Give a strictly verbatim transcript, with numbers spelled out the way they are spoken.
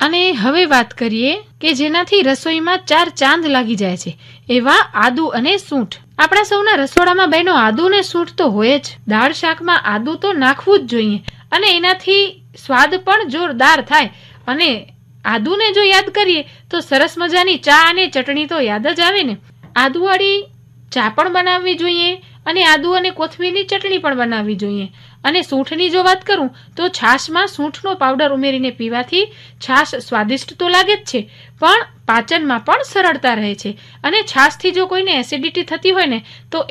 અને હવે વાત કરીએ કે જેનાથી રસોઈમાં ચાર ચાંદ લાગી જાય છે, એવા આદુ અને સૂંઠ. આપણા સૌના રસોડામાં બહેનો આદુ અને સૂંઠ તો હોય જ. દાળ શાકમાં આદુ તો નાખવું જ જોઈએ અને એનાથી સ્વાદ પણ જોરદાર થાય. અને આદુને જો યાદ કરીએ તો સરસ મજાની ચા અને ચટણી તો યાદ જ આવે ને. આદુવાળી ચા પણ બનાવવી જોઈએ અને આદુ અને કોથમીરની ચટણી પણ બનાવવી જોઈએ. અને સૂંઠની જો વાત કરું તો છાશમાં સૂંઠનો પાવડર ઉમેરીને પીવાથી છાશ સ્વાદિષ્ટ તો લાગે જ છે, પણ પાચનમાં પણ સરળતા રહે છે. અને છાશથી જો કોઈને એસિડિટી થતી હોય ને તો